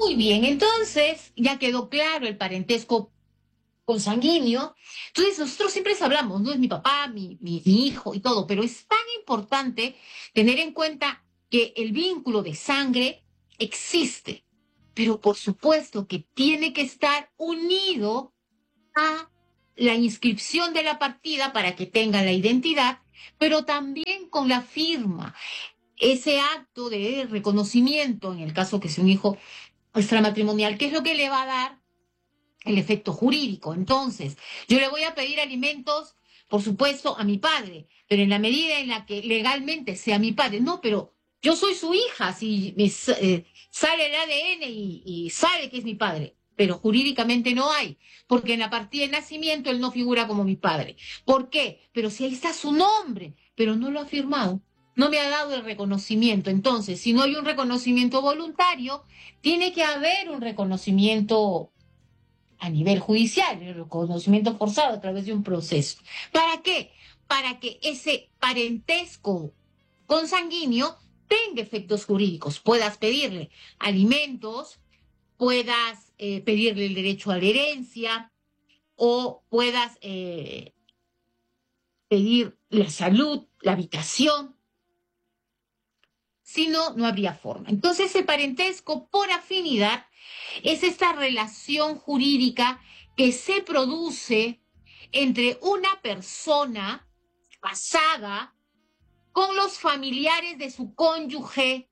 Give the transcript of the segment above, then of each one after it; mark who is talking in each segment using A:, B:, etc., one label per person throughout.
A: Muy bien, entonces ya quedó claro el parentesco consanguíneo. Entonces nosotros siempre hablamos, no es mi papá, mi hijo y todo, pero es tan importante tener en cuenta que el vínculo de sangre existe, pero por supuesto que tiene que estar unido a la inscripción de la partida para que tenga la identidad, pero también con la firma, ese acto de reconocimiento, en el caso que sea un hijo extramatrimonial, que es lo que le va a dar el efecto jurídico. Entonces, yo le voy a pedir alimentos, por supuesto, a mi padre, pero en la medida en la que legalmente sea mi padre, no, pero yo soy su hija, si sale el ADN y sale que es mi padre, pero jurídicamente no hay, porque en la partida de nacimiento él no figura como mi padre. ¿Por qué? Pero si ahí está su nombre, pero no lo ha firmado. No me ha dado el reconocimiento. Entonces, si no hay un reconocimiento voluntario, tiene que haber un reconocimiento a nivel judicial, el reconocimiento forzado a través de un proceso. ¿Para qué? Para que ese parentesco consanguíneo tenga efectos jurídicos. Puedas pedirle alimentos, puedas pedirle el derecho a la herencia o puedas pedir la salud, la habitación. Si no, no habría forma. Entonces, el parentesco por afinidad es esta relación jurídica que se produce entre una persona casada con los familiares de su cónyuge.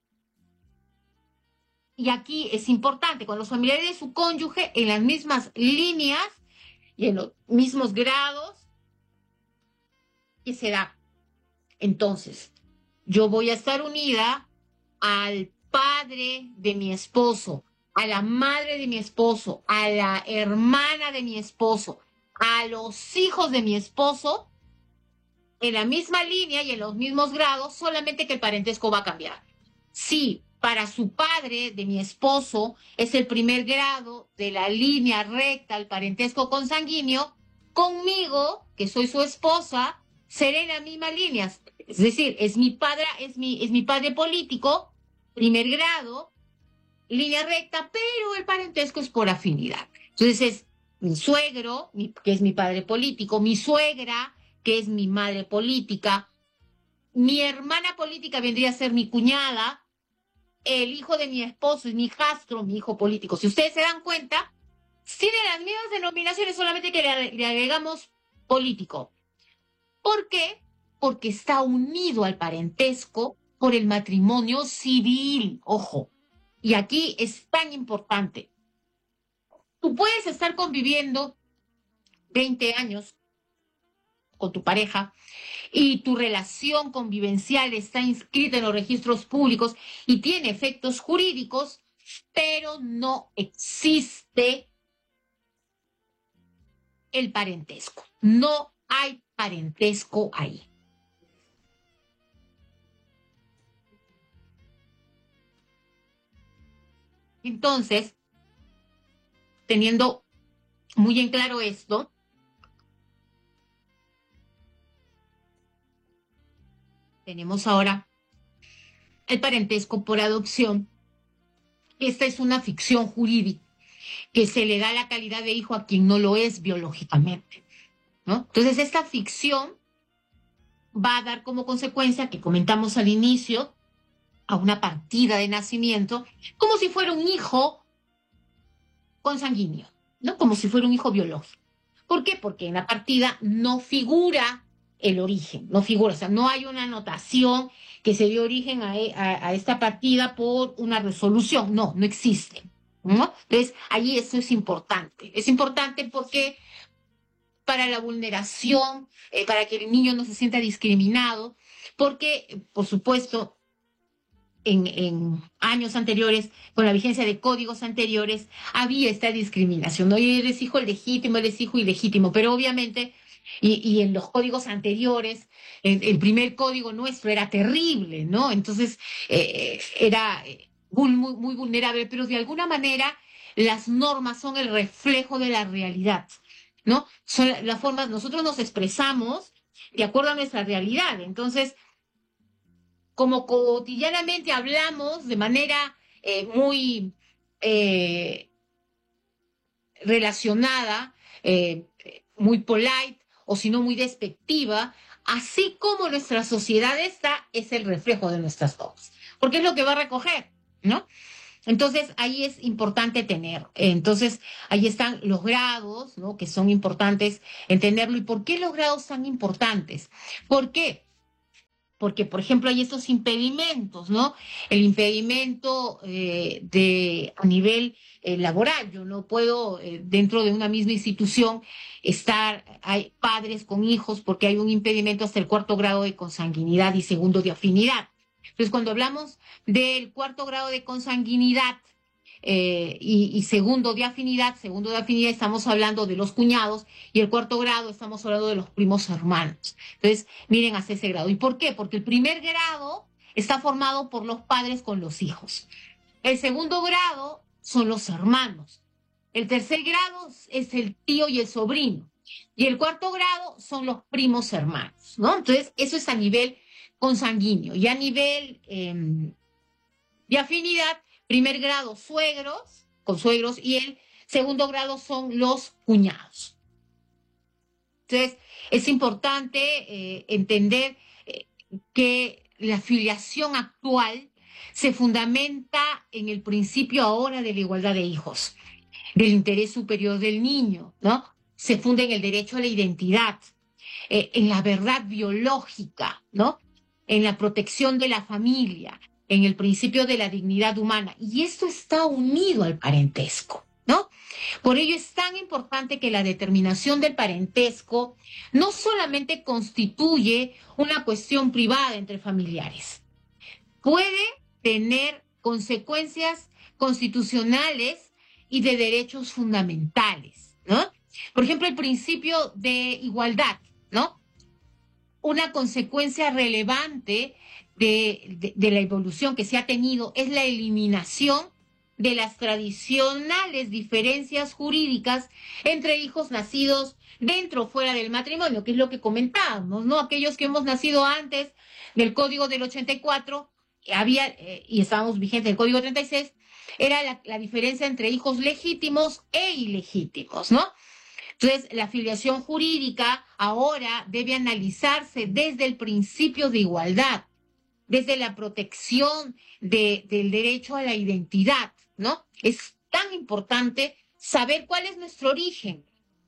A: Y aquí es importante, con los familiares de su cónyuge en las mismas líneas y en los mismos grados que se da. Entonces, yo voy a estar unida al padre de mi esposo, a la madre de mi esposo, a la hermana de mi esposo, a los hijos de mi esposo, en la misma línea y en los mismos grados, solamente que el parentesco va a cambiar. Si para su padre de mi esposo es el primer grado de la línea recta, el parentesco consanguíneo, conmigo, que soy su esposa, seré en la misma línea. Es decir, es mi padre, es mi padre político, primer grado, línea recta, pero el parentesco es por afinidad. Entonces es mi suegro, que es mi padre político, mi suegra, que es mi madre política, mi hermana política vendría a ser mi cuñada, el hijo de mi esposo es mi hijastro, mi hijo político. Si ustedes se dan cuenta, tienen las mismas denominaciones, solamente que le agregamos político. ¿Por qué? Porque está unido al parentesco por el matrimonio civil, ojo. Y aquí es tan importante. Tú puedes estar conviviendo 20 años con tu pareja y tu relación convivencial está inscrita en los registros públicos y tiene efectos jurídicos, pero no existe el parentesco. No hay parentesco ahí. Entonces, teniendo muy en claro esto, tenemos ahora el parentesco por adopción. Esta es una ficción jurídica que se le da la calidad de hijo a quien no lo es biológicamente, ¿no? Entonces, esta ficción va a dar como consecuencia, que comentamos al inicio, a una partida de nacimiento, como si fuera un hijo consanguíneo, ¿no? Como si fuera un hijo biológico. ¿Por qué? Porque en la partida no figura el origen, no figura, o sea, no hay una anotación que se dio origen a esta partida por una resolución, no, no existe, ¿no? Entonces, allí eso es importante porque para la vulneración, para que el niño no se sienta discriminado, porque, por supuesto, en años anteriores, con la vigencia de códigos anteriores, había esta discriminación. ¿No? Eres hijo legítimo, eres hijo ilegítimo, pero obviamente, y en los códigos anteriores, el primer código nuestro era terrible, ¿no? Entonces, era muy vulnerable, pero de alguna manera las normas son el reflejo de la realidad, ¿no? Son las formas, nosotros nos expresamos de acuerdo a nuestra realidad. Entonces, como cotidianamente hablamos de manera muy eh, relacionada, muy polite o si no muy despectiva, así como nuestra sociedad está, es el reflejo de nuestras obras, porque es lo que va a recoger, ¿no? Entonces, ahí es importante tener. Entonces, ahí están los grados, ¿no? Que son importantes entenderlo. ¿Y por qué los grados son importantes? ¿Por qué? Porque, por ejemplo, hay estos impedimentos, ¿no? El impedimento a nivel laboral. Yo no puedo, dentro de una misma institución, hay padres con hijos porque hay un impedimento hasta el cuarto grado de consanguinidad y segundo de afinidad. Entonces, cuando hablamos del cuarto grado de consanguinidad, y segundo de afinidad estamos hablando de los cuñados y el cuarto grado estamos hablando de los primos hermanos. Entonces, miren hasta ese grado. ¿Y por qué? Porque el primer grado está formado por los padres con los hijos. El segundo grado son los hermanos. El tercer grado es el tío y el sobrino. Y el cuarto grado son los primos hermanos, ¿no? Entonces, eso es a nivel consanguíneo. Y a nivel de afinidad, primer grado suegros, con suegros, y el segundo grado son los cuñados. Entonces, es importante entender que la filiación actual se fundamenta en el principio ahora de la igualdad de hijos, del interés superior del niño, ¿no? Se funda en el derecho a la identidad, en la verdad biológica, ¿no? En la protección de la familia, en el principio de la dignidad humana. Y esto está unido al parentesco, ¿no? Por ello es tan importante que la determinación del parentesco no solamente constituye una cuestión privada entre familiares, puede tener consecuencias constitucionales y de derechos fundamentales, ¿no? Por ejemplo, el principio de igualdad, ¿no? Una consecuencia relevante de la evolución que se ha tenido es la eliminación de las tradicionales diferencias jurídicas entre hijos nacidos dentro o fuera del matrimonio, que es lo que comentábamos, ¿no? Aquellos que hemos nacido antes del Código del 84, y estábamos vigentes del Código 36, era la diferencia entre hijos legítimos e ilegítimos, ¿no? Entonces, la filiación jurídica ahora debe analizarse desde el principio de igualdad, desde la protección del derecho a la identidad, ¿no? Es tan importante saber cuál es nuestro origen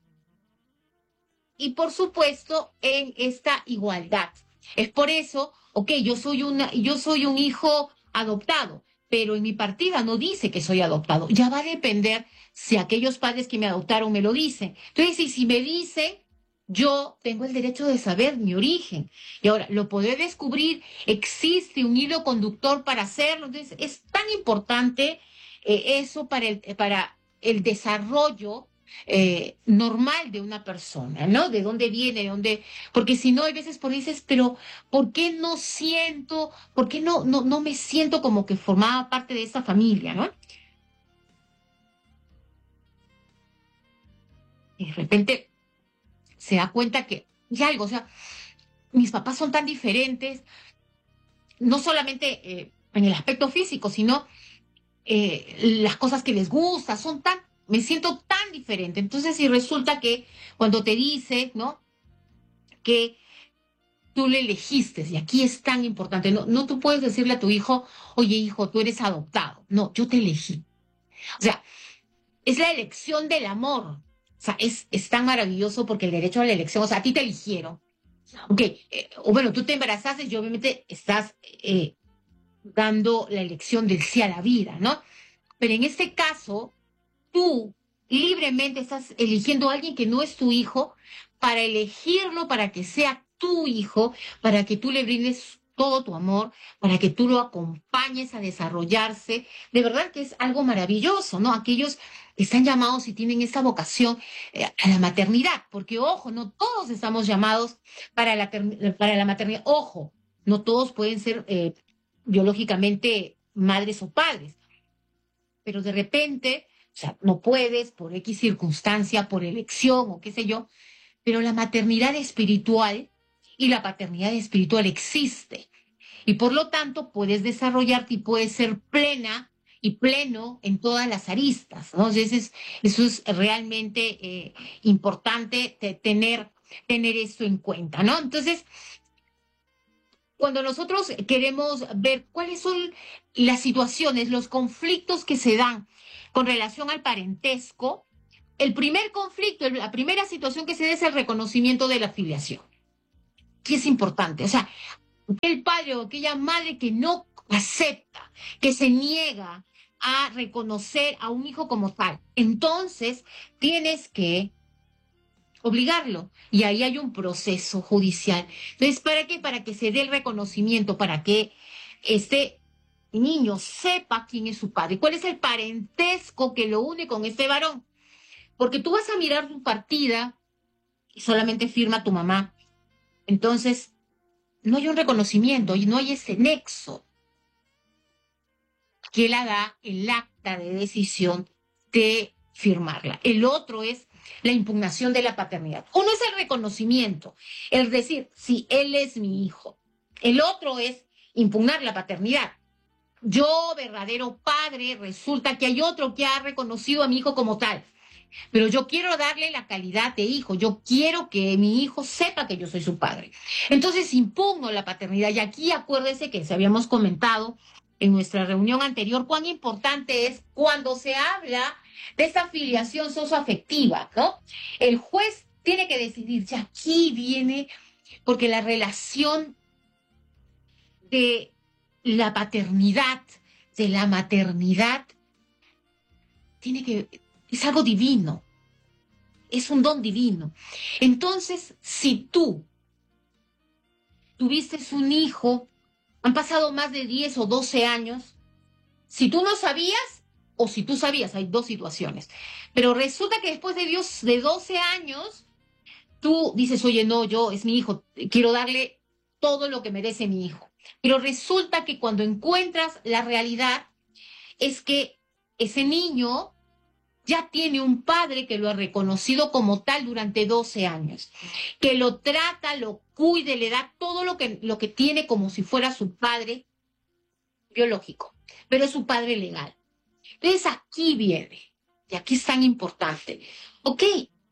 A: y, por supuesto, en esta igualdad. Es por eso, ok, yo soy un hijo adoptado, pero en mi partida no dice que soy adoptado. Ya va a depender si aquellos padres que me adoptaron me lo dicen. Entonces, y si me dicen, yo tengo el derecho de saber mi origen. Y ahora, lo podré descubrir, existe un hilo conductor para hacerlo. Entonces, es tan importante eso para el desarrollo normal de una persona, ¿no? De dónde viene, de dónde, porque si no, hay veces por dices, pero ¿por qué no siento, por qué no me siento como que formaba parte de esa familia, ¿no? Y de repente se da cuenta que hay algo, o sea, mis papás son tan diferentes, no solamente en el aspecto físico, sino las cosas que les gusta, me siento tan diferente. Entonces, si resulta que cuando te dice, ¿no? Que tú le elegiste, y aquí es tan importante, no tú puedes decirle a tu hijo, oye hijo, tú eres adoptado. No, yo te elegí. O sea, es la elección del amor. O sea, es tan maravilloso porque el derecho a la elección, o sea, a ti te eligieron. Ok, o bueno, tú te embarazaste y obviamente estás dando la elección del sí a la vida, ¿no? Pero en este caso, tú libremente estás eligiendo a alguien que no es tu hijo para elegirlo, para que sea tu hijo, para que tú le brindes todo tu amor, para que tú lo acompañes a desarrollarse. De verdad que es algo maravilloso, ¿no? Aquellos que están llamados y tienen esta vocación a la maternidad, porque ojo, no todos estamos llamados para la maternidad. Ojo, no todos pueden ser biológicamente madres o padres, pero de repente, o sea, no puedes por X circunstancia, por elección o qué sé yo, pero la maternidad espiritual y la paternidad espiritual existe. Y por lo tanto puedes desarrollarte y puedes ser plena y pleno en todas las aristas, ¿no? Entonces, eso es realmente importante tener esto en cuenta, ¿no? Entonces, cuando nosotros queremos ver cuáles son las situaciones, los conflictos que se dan con relación al parentesco, el primer conflicto, la primera situación que se da es el reconocimiento de la filiación, que es importante. O sea, aquel padre o aquella madre que no acepta, que se niega a reconocer a un hijo como tal, entonces tienes que obligarlo. Y ahí hay un proceso judicial. Entonces, ¿para qué? Para que se dé el reconocimiento, para que este niño sepa quién es su padre, cuál es el parentesco que lo une con este varón. Porque tú vas a mirar tu partida y solamente firma tu mamá. Entonces, no hay un reconocimiento y no hay ese nexo que la da el acta de decisión de firmarla. El otro es la impugnación de la paternidad. Uno es el reconocimiento, el decir, sí, él es mi hijo. El otro es impugnar la paternidad. Yo, verdadero padre, resulta que hay otro que ha reconocido a mi hijo como tal. Pero yo quiero darle la calidad de hijo, yo quiero que mi hijo sepa que yo soy su padre. Entonces impugno la paternidad y aquí acuérdese que se habíamos comentado en nuestra reunión anterior cuán importante es cuando se habla de esta filiación socioafectiva, ¿no? El juez tiene que decidir, ya aquí viene, porque la relación de la paternidad, de la maternidad, es algo divino. Es un don divino. Entonces, si tú tuviste un hijo, han pasado más de 10 o 12 años, si tú no sabías o si tú sabías, hay dos situaciones. Pero resulta que después de 12 años, tú dices, oye, no, es mi hijo, quiero darle todo lo que merece mi hijo. Pero resulta que cuando encuentras la realidad es que ese niño ya tiene un padre que lo ha reconocido como tal durante 12 años, que lo trata, lo cuide, le da todo lo que tiene como si fuera su padre biológico, pero es su padre legal. Entonces aquí viene, y aquí es tan importante, ok,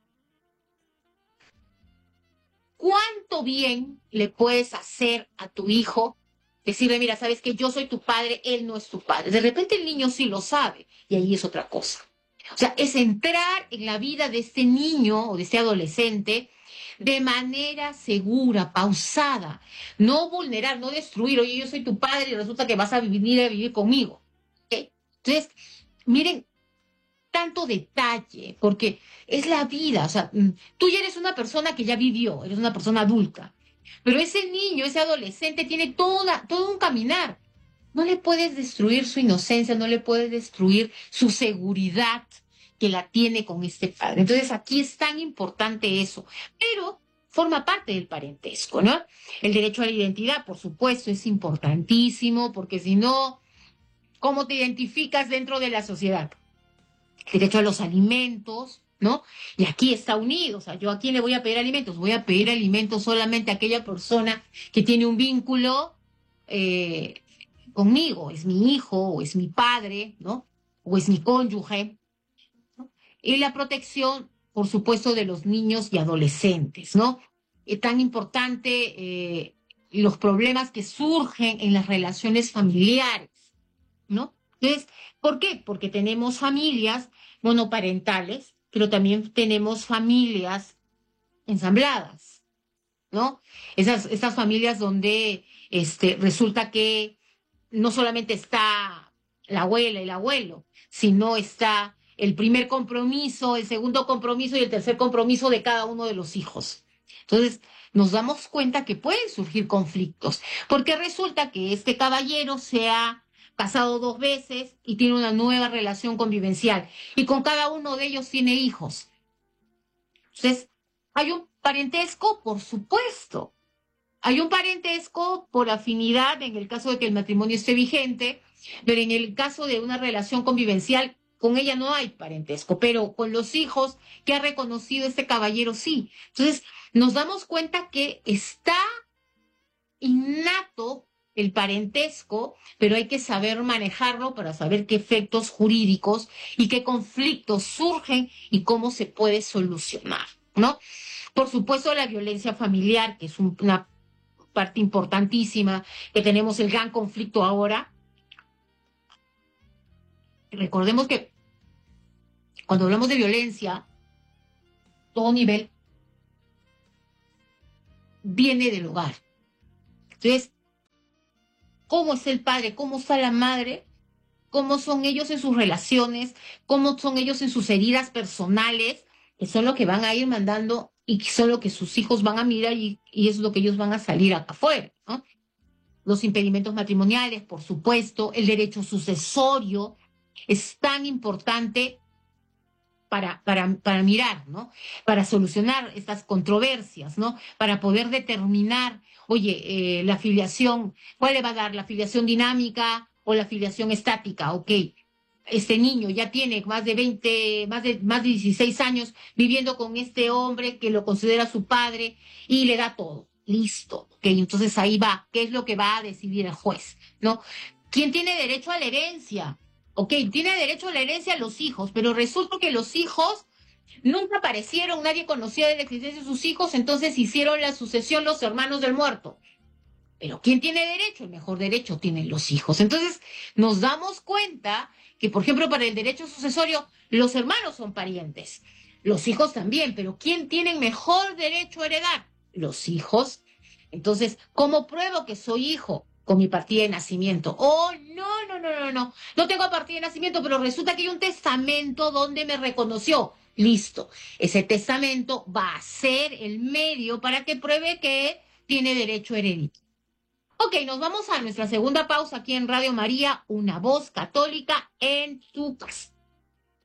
A: ¿cuánto bien le puedes hacer a tu hijo? Decirle, mira, sabes que yo soy tu padre, él no es tu padre. De repente el niño sí lo sabe, y ahí es otra cosa. O sea, es entrar en la vida de este niño o de este adolescente de manera segura, pausada, no vulnerar, no destruir. Oye, yo soy tu padre y resulta que vas a venir a vivir conmigo. ¿Ok? Entonces, miren, tanto detalle, porque es la vida. O sea, tú ya eres una persona que ya vivió, eres una persona adulta, pero ese niño, ese adolescente tiene todo un caminar. No le puedes destruir su inocencia, no le puedes destruir su seguridad que la tiene con este padre. Entonces aquí es tan importante eso, pero forma parte del parentesco, ¿no? El derecho a la identidad, por supuesto, es importantísimo, porque si no, ¿cómo te identificas dentro de la sociedad? El derecho a los alimentos, ¿no? Y aquí está unido, o sea, ¿yo a quién le voy a pedir alimentos? Voy a pedir alimentos solamente a aquella persona que tiene un vínculo conmigo, es mi hijo o es mi padre, ¿no? O es mi cónyuge, ¿no? Y la protección, por supuesto, de los niños y adolescentes, ¿no? Es tan importante los problemas que surgen en las relaciones familiares, ¿no? Entonces, ¿por qué? Porque tenemos familias monoparentales, pero también tenemos familias ensambladas, ¿no? Esas familias donde resulta que no solamente está la abuela y el abuelo, sino está el primer compromiso, el segundo compromiso y el tercer compromiso de cada uno de los hijos. Entonces, nos damos cuenta que pueden surgir conflictos, porque resulta que este caballero se ha casado 2 veces y tiene una nueva relación convivencial, y con cada uno de ellos tiene hijos. Entonces, hay un parentesco, por supuesto, hay un parentesco por afinidad en el caso de que el matrimonio esté vigente, pero en el caso de una relación convivencial, con ella no hay parentesco, pero con los hijos que ha reconocido este caballero sí. Entonces, nos damos cuenta que está innato el parentesco, pero hay que saber manejarlo para saber qué efectos jurídicos y qué conflictos surgen y cómo se puede solucionar, ¿no? Por supuesto, la violencia familiar, que es una parte importantísima, que tenemos el gran conflicto ahora. Recordemos que cuando hablamos de violencia, todo nivel viene del hogar. Entonces, ¿cómo es el padre? ¿Cómo está la madre? ¿Cómo son ellos en sus relaciones? ¿Cómo son ellos en sus heridas personales? Que son lo que van a ir mandando y que son lo que sus hijos van a mirar y es lo que ellos van a salir acá afuera, ¿no? Los impedimentos matrimoniales, por supuesto, el derecho sucesorio es tan importante para mirar, ¿no? Para solucionar estas controversias, ¿no? Para poder determinar, oye, la filiación, ¿cuál le va a dar? ¿La filiación dinámica o la filiación estática? Ok, este niño ya tiene más de 20, más de 16 años viviendo con este hombre que lo considera su padre y le da todo. Listo, ok, entonces ahí va, ¿qué es lo que va a decidir el juez? ¿No? ¿Quién tiene derecho a la herencia? Ok, tiene derecho a la herencia los hijos, pero resulta que los hijos nunca aparecieron, nadie conocía de la existencia de sus hijos, entonces hicieron la sucesión los hermanos del muerto. Pero ¿quién tiene derecho? El mejor derecho tienen los hijos. Entonces nos damos cuenta que, por ejemplo, para el derecho sucesorio, los hermanos son parientes, los hijos también, pero ¿quién tiene mejor derecho a heredar? Los hijos. Entonces, ¿cómo pruebo que soy hijo? Con mi partida de nacimiento. Oh, no, no, no, no, no. No tengo partida de nacimiento, pero resulta que hay un testamento donde me reconoció. Listo. Ese testamento va a ser el medio para que pruebe que tiene derecho hereditario. Ok, nos vamos a nuestra segunda pausa aquí en Radio María, una voz católica en tu casa.